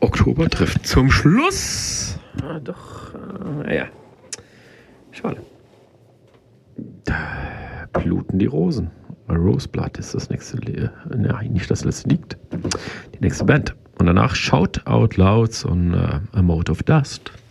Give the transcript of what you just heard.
Oktober trifft zum Schluss. Doch, ja. Schade. Da bluten die Rosen. Roseblood ist das nächste, nicht das letzte Lied. Die nächste Band. Und danach Shout Out Louds und A Mote of Dust.